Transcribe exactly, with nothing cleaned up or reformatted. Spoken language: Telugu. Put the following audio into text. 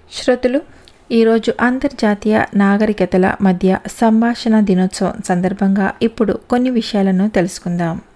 శ్రోతలు, ఈరోజు అంతర్జాతీయ నాగరికతల మధ్య సంభాషణ దినోత్సవం సందర్భంగా ఇప్పుడు కొన్ని విషయాలను తెలుసుకుందాం.